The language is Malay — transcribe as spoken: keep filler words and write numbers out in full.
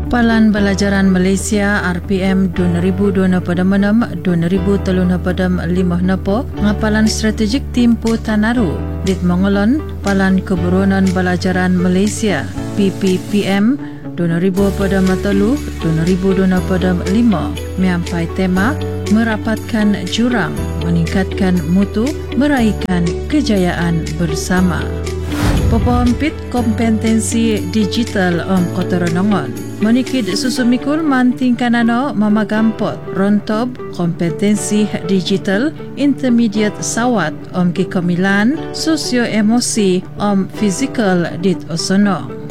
Palan Belajaran Malaysia R P M dua ribu dua puluh enam dua ribu tiga puluh lima nepo ngapalan strategik Timpu Tanaru dit mengolon Palan Keburunan Belajaran Malaysia P P P M dua ribu dua puluh tiga dua ribu dua puluh lima menyampai tema merapatkan jurang, meningkatkan mutu, meraihkan kejayaan bersama. Pepompit kompetensi digital Om Kota Renongon. Menikid susumikul manting kanano mama gampot rontob kompetensi digital intermediate sawat Om Kikamilan sosio emosi Om physical dit osono.